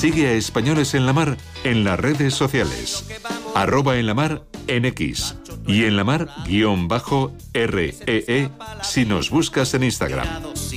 Sigue a Españoles en la Mar en las redes sociales. @enlamar en X y enlamar_REE si nos buscas en Instagram.